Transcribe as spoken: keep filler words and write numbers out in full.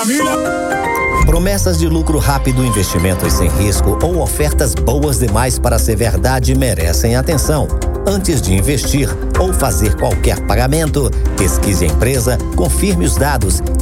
Promessas de lucro rápido, investimentos sem risco ou ofertas boas demais para ser verdade merecem atenção. Antes de investir ou fazer qualquer pagamento, pesquise a empresa, confirme os dados